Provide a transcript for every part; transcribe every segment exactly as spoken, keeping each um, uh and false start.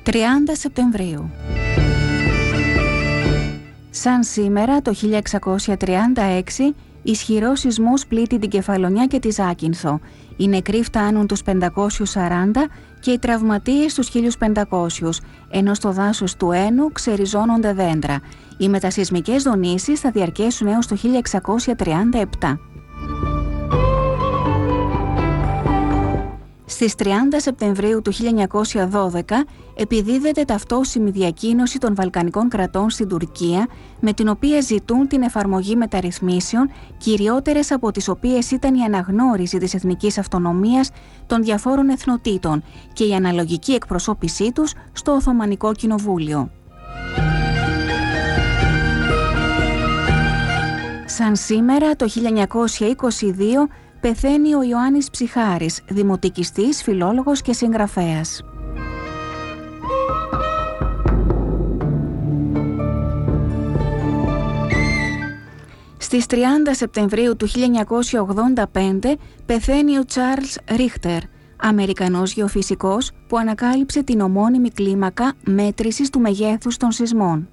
τριάντα Σεπτεμβρίου. Σαν σήμερα το χίλια εξακόσια τριάντα έξι, ισχυρός σεισμός πλήττει την Κεφαλονιά και τη Ζάκυνθο. Οι νεκροί φτάνουν τους πεντακόσιους σαράντα και οι τραυματίες τους χίλιους πεντακόσιους, ενώ στο δάσος του Ένου ξεριζώνονται δέντρα. Οι μετασεισμικές δονήσεις θα διαρκέσουν έως το χίλια εξακόσια τριάντα επτά. Στις τριάντα Σεπτεμβρίου του χίλια εννιακόσια δώδεκα επιδίδεται ταυτόσιμη διακοίνωση των Βαλκανικών κρατών στην Τουρκία, με την οποία ζητούν την εφαρμογή μεταρρυθμίσεων, κυριότερες από τις οποίες ήταν η αναγνώριση της εθνικής αυτονομίας των διαφόρων εθνοτήτων και η αναλογική εκπροσώπησή τους στο Οθωμανικό Κοινοβούλιο. Σαν σήμερα το χίλια εννιακόσια είκοσι δύο πεθαίνει ο Ιωάννης Ψυχάρης, δημοτικιστής, φιλόλογος και συγγραφέας. Στις τριάντα Σεπτεμβρίου του χίλια εννιακόσια ογδόντα πέντε πεθαίνει ο Τσάρλς Ρίχτερ, Αμερικανός γεωφυσικός που ανακάλυψε την ομώνυμη κλίμακα μέτρησης του μεγέθους των σεισμών.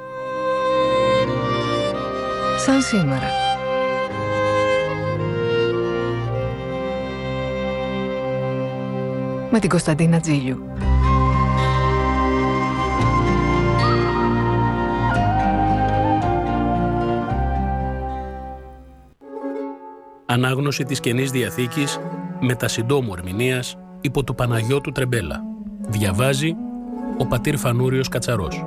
Σαν σήμερα. Με την Κωνσταντίνα Τζίλιου. Ανάγνωση της Καινής Διαθήκης με τα συντόμου ερμηνείας υπό του Παναγιώτου Τρεμπέλα. Διαβάζει ο πατήρ Φανούριος Κατσαρός.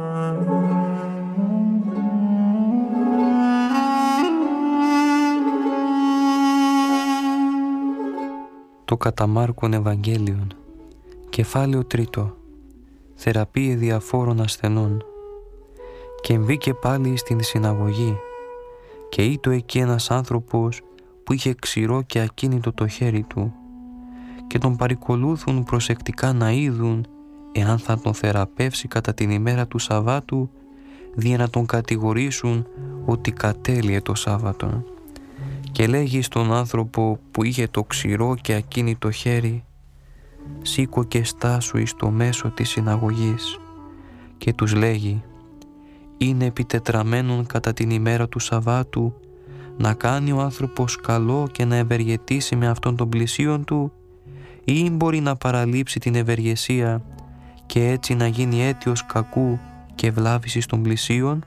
Το κατά Μάρκον Ευαγγέλιον, κεφάλαιο τρίτο, θεραπεία διαφόρων ασθενών. Και μπήκε πάλι στην συναγωγή και ήτο εκεί ένας άνθρωπος που είχε ξηρό και ακίνητο το χέρι του και τον παρικολούθουν προσεκτικά να είδουν εάν θα τον θεραπεύσει κατά την ημέρα του Σαββάτου, δια να τον κατηγορήσουν ότι κατέλειε το Σάββατο. Και λέγει στον άνθρωπο που είχε το ξηρό και ακίνητο χέρι, σήκω και στάσου εις το μέσο της συναγωγής, και τους λέγει, είναι επιτετραμένον κατά την ημέρα του Σαββάτου να κάνει ο άνθρωπος καλό και να ευεργετήσει με αυτόν τον πλησίον του, ή μπορεί να παραλείψει την ευεργεσία και έτσι να γίνει αίτιος κακού και βλάβησης των πλησίων?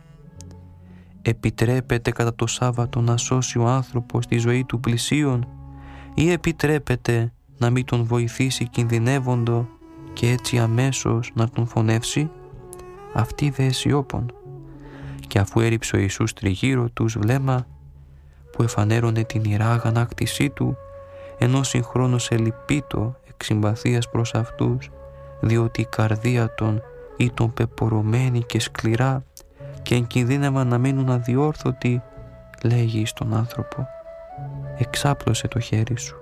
Επιτρέπεται κατά το Σάββατο να σώσει ο άνθρωπος τη ζωή του πλησίον, ή επιτρέπεται να μην τον βοηθήσει κινδυνεύοντο και έτσι αμέσως να τον φωνεύσει? Αυτοί δε αισιόπων. Και αφού έριψε ο Ιησούς τριγύρω τους βλέμμα που εφανέρωνε την ιερά αγανάκτησή του, ενώ συγχρόνως ελυπήτω εξ συμπαθίας προς αυτούς, διότι η καρδία των ήταν πεπορωμένη και σκληρά και εγκινδύνευαν να μείνουν αδιόρθωτοι, λέγει στον άνθρωπο, εξάπλωσε το χέρι σου.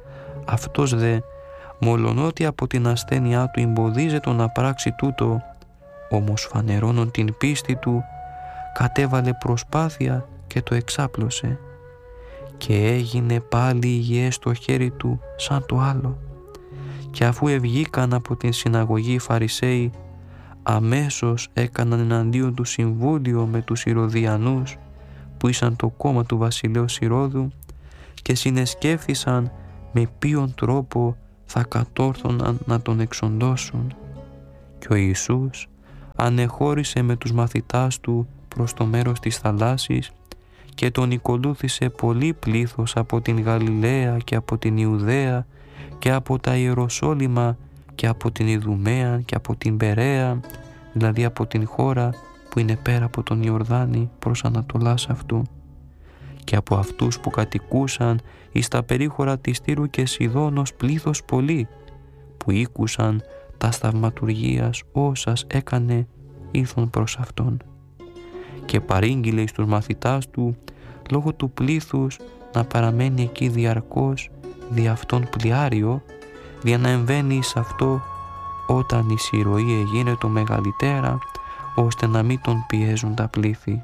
Αυτός δε, μολονότι από την ασθένειά του εμποδίζεται να πράξει τούτο, όμως φανερώνον την πίστη του, κατέβαλε προσπάθεια και το εξάπλωσε και έγινε πάλι υγιές το χέρι του σαν το άλλο. Και αφού ευγήκαν από την συναγωγή οι Φαρισαίοι, αμέσως έκαναν εναντίον του συμβούλιο με τους Ηρωδιανούς που ήσαν το κόμμα του βασιλέως Ηρώδου και συνεσκέφθησαν με ποιον τρόπο θα κατόρθωναν να τον εξοντώσουν. Και ο Ιησούς ανεχώρησε με τους μαθητάς του προς το μέρος της θαλάσσης και τον ακολούθησε πολύ πλήθος από την Γαλιλαία και από την Ιουδαία και από τα Ιεροσόλυμα και από την Ιδουμαία και από την Περαία, δηλαδή από την χώρα που είναι πέρα από τον Ιορδάνη προς ανατολάς αυτού, και από αυτούς που κατοικούσαν εις τα περίχωρα της Τύρου και Σιδώνος πλήθος πολύ, που ήκουσαν τα σταυματουργίας όσας έκανε ήλθον προς αυτόν. Και παρήγγειλε εις τους μαθητάς του λόγω του πλήθους να παραμένει εκεί διαρκώς δι' αυτόν πλοιάριο, για να εμβαίνει εις αυτό όταν η συρροή έγινε το μεγαλύτερα, ώστε να μην τον πιέζουν τα πλήθη.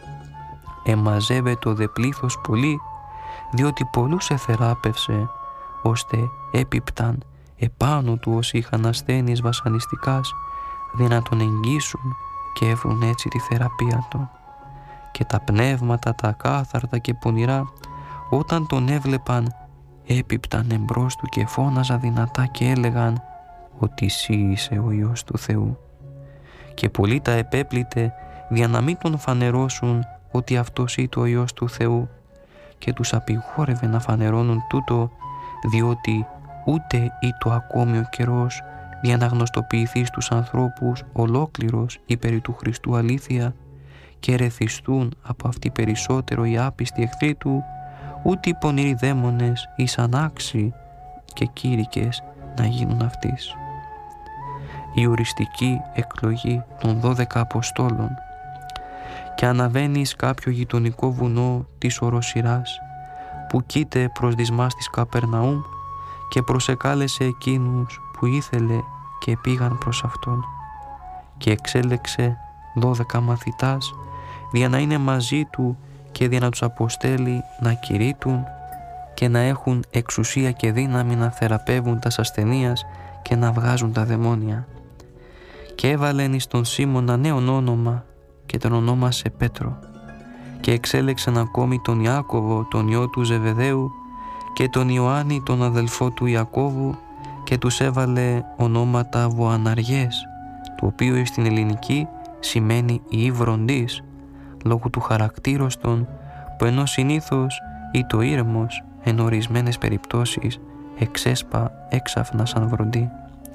Εμαζεύε το δε πλήθος πολύ, διότι πολλούς εθεράπευσε, ώστε έπιπταν επάνω του όσοι είχαν ασθένειες βασανιστικάς, δι' να τον εγγύσουν και έβρουν έτσι τη θεραπεία του. Και τα πνεύματα τα ακάθαρτα και πονηρά, όταν τον έβλεπαν, έπιπταν εμπρός του και φώναζαν δυνατά και έλεγαν ότι εσύ είσαι ο Υιός του Θεού. Και πολλοί τα επέπλητε για να μην τον φανερώσουν ότι αυτός ήταν ο Υιός του Θεού, και τους απειγόρευε να φανερώνουν τούτο, διότι ούτε ήτο ακόμη ο καιρός για να γνωστοποιηθεί στους ανθρώπους ολόκληρος η περί του Χριστού αλήθεια και ρεθιστούν από αυτή περισσότερο οι άπιστοι εχθροί του, ούτε οι πονηροί δαίμονες ήσαν άξιοι και κήρυκες να γίνουν αυτής. Η οριστική εκλογή των δώδεκα Αποστόλων. Και αναβαίνει εις κάποιο γειτονικό βουνό της οροσειράς που κοίται προς δυσμάς της Καπερναούμ και προσεκάλεσε εκείνους που ήθελε και πήγαν προς αυτόν και εξέλεξε δώδεκα μαθητάς για να είναι μαζί του και για να τους αποστέλει να κηρύττουν και να έχουν εξουσία και δύναμη να θεραπεύουν τας ασθενείας και να βγάζουν τα δαιμόνια. Και έβαλεν εις τον Σίμωνα νέον όνομα και τον ονόμασε Πέτρο, και εξέλεξαν ακόμη τον Ιάκωβο τον ιό του Ζεβεδαίου και τον Ιωάννη τον αδελφό του Ιακώβου, και τους έβαλε ονόματα Βοαναριές, το οποίο στην ελληνική σημαίνει ύβροντης, λόγω του χαρακτήρος των, που ενώ συνήθως ή το ήρεμος εν ορισμένες περιπτώσεις εξέσπα έξαφνα σαν βροντί.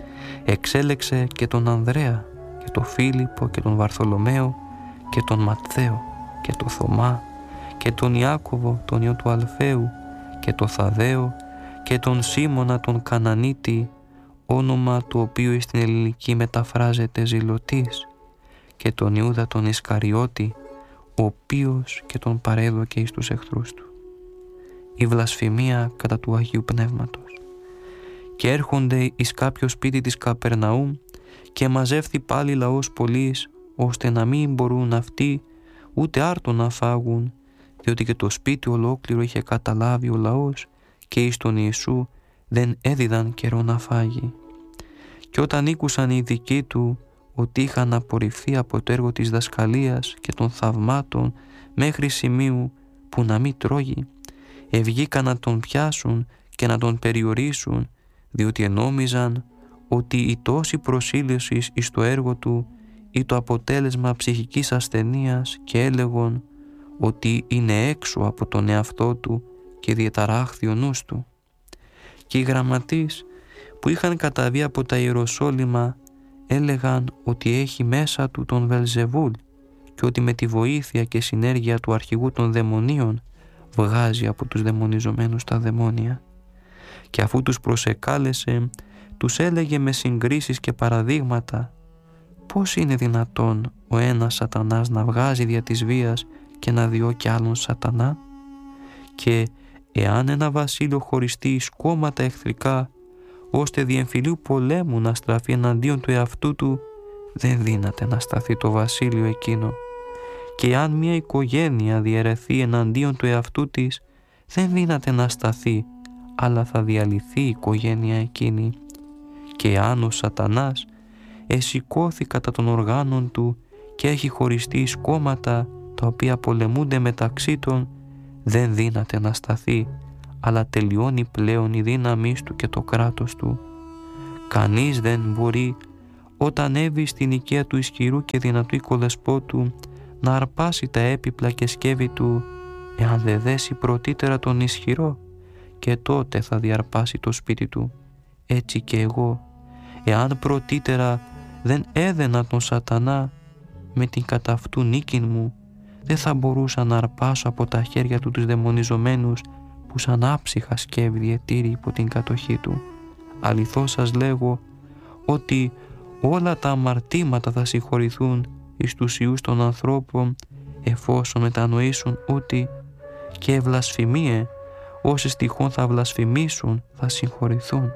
Εξέλεξε και τον Ανδρέα και τον Φίλιππο και τον Βαρθολομαίο και τον Ματθαίο και τον Θωμά και τον Ιάκωβο τον ιό του Αλφαίου και τον Θαδαίο και τον Σίμωνα τον Κανανίτη, όνομα του οποίου στην ελληνική μεταφράζεται Ζηλωτής, και τον Ιούδα τον Ισκαριώτη, ο οποίος και τον παρέδωκε εις τους εχθρούς του. Η βλασφημία κατά του Αγίου Πνεύματος. Και έρχονται εις κάποιο σπίτι της Καπερναούμ και μαζεύθη πάλι λαός πολλής, ώστε να μην μπορούν αυτοί ούτε άρτο να φάγουν, διότι και το σπίτι ολόκληρο είχε καταλάβει ο λαός και εις τον Ιησού δεν έδιδαν καιρό να φάγει. Και όταν ήκουσαν οι δικοί του ότι είχαν απορριφθεί από το έργο της δασκαλίας και των θαυμάτων μέχρι σημείου που να μην τρώγει, ευγήκαν να τον πιάσουν και να τον περιορίσουν, διότι ενόμιζαν ότι η τόση προσήλωση εις το έργο του ή το αποτέλεσμα ψυχικής ασθενείας, και έλεγον ότι είναι έξω από τον εαυτό του και διεταράχθη ο νους του. Και οι γραμματείς που είχαν καταβεί από τα Ιεροσόλυμα έλεγαν ότι έχει μέσα του τον Βελζεβούλ και ότι με τη βοήθεια και συνέργεια του αρχηγού των δαιμονίων βγάζει από τους δαιμονιζομένους τα δαιμόνια. Και αφού τους προσεκάλεσε, τους έλεγε με συγκρίσεις και παραδείγματα πώς είναι δυνατόν ο ένας σατανάς να βγάζει δια της βίας και να διώ κι άλλον σατανά, και εάν ένα βασίλειο χωριστεί εις κόμματα εχθρικά ώστε δι' εμφυλίου πολέμου να στραφεί εναντίον του εαυτού του, δεν δύναται να σταθεί το βασίλειο εκείνο. Και αν μια οικογένεια διαιρεθεί εναντίον του εαυτού της, δεν δύναται να σταθεί, αλλά θα διαλυθεί η οικογένεια εκείνη. Και αν ο σατανάς εσηκώθη κατά των οργάνων του και έχει χωριστεί εις κόμματα τα οποία πολεμούνται μεταξύ των, δεν δύναται να σταθεί, αλλά τελειώνει πλέον η δύναμή του και το κράτος του. Κανείς δεν μπορεί, όταν έβει στην οικία του ισχυρού και δυνατού οικοδεσπότου, να αρπάσει τα έπιπλα και σκεύη του, εάν δεν δέσει πρωτήτερα τον ισχυρό, και τότε θα διαρπάσει το σπίτι του. Έτσι και εγώ, εάν πρωτήτερα δεν έδαινα τον σατανά με την κατά αυτού νίκην μου, δεν θα μπορούσα να αρπάσω από τα χέρια του τους δαιμονιζομένους που σαν άψυχα σκεύη διετήρη υπό την κατοχή του. Αληθώς σας λέγω ότι όλα τα αμαρτήματα θα συγχωρηθούν εις τους ιούς των ανθρώπων, εφόσον μετανοήσουν ότι και ευλασφημίε όσες τυχόν θα βλασφημίσουν θα συγχωρηθούν.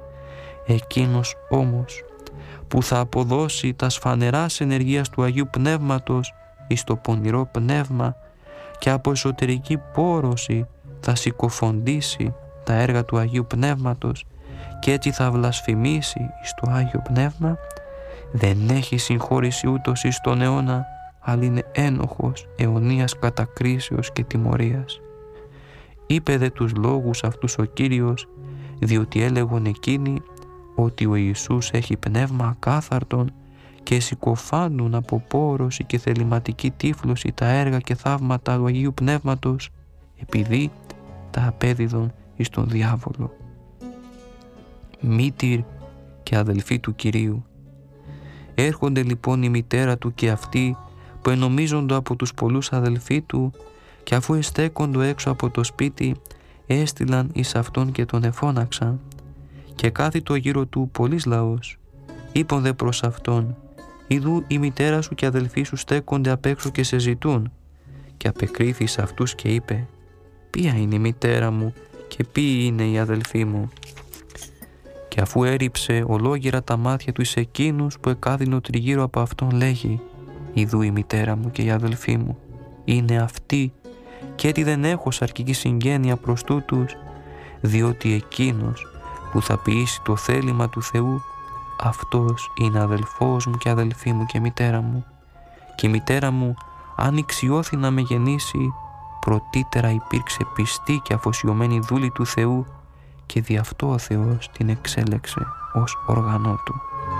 Εκείνος όμως που θα αποδώσει τα σφανεράς ενεργείας του Αγίου Πνεύματος εις το πονηρό πνεύμα και από εσωτερική πόρωση θα συκοφοντήσει τα έργα του Αγίου Πνεύματος και έτσι θα βλασφημίσει εις το Άγιο Πνεύμα, δεν έχει συγχώρηση ούτως εις τον αιώνα, αλλά είναι ένοχος αιωνίας κατακρίσεως και τιμωρίας. Είπε δε τους λόγους αυτούς ο Κύριος, διότι έλεγον εκείνοι ότι ο Ιησούς έχει πνεύμα ακάθαρτον και συκοφάνουν από πόρωση και θεληματική τύφλωση τα έργα και θαύματα του Αγίου Πνεύματος, επειδή τα απέδιδον εις τον διάβολο. Μήτηρ και αδελφοί του Κυρίου. Έρχονται λοιπόν η μητέρα του και αυτοί που ενομίζονται από τους πολλούς αδελφοί του, και αφού εστέκοντο έξω από το σπίτι, έστειλαν εις αυτόν και τον εφώναξαν, και κάθιτο γύρω του πολλής λαός. Είπον δε προς αυτόν, «Ιδού η μητέρα σου και αδελφοί σου στέκονται απ' έξω και σε ζητούν». Και απεκρίθη σε αυτούς και είπε, «Ποια είναι η μητέρα μου και ποιοι είναι οι αδελφοί μου?» Και αφού έριψε ολόγερα τα μάτια του εις εκείνους που εκάδεινο τριγύρω από αυτόν, λέγει, «Ιδού η μητέρα μου και οι αδελφοί μου, είναι αυτοί, και έτσι δεν έχω σαρκική συγγένεια προς τούτους, διότι εκείνος που θα ποιήσει το θέλημα του Θεού, αυτός είναι αδελφός μου και αδελφή μου και μητέρα μου. Και η μητέρα μου, αν ηξιώθη να με γεννήσει, πρωτήτερα υπήρξε πιστή και αφοσιωμένη δούλη του Θεού, και δι' αυτό ο Θεός την εξέλεξε ως οργανό του».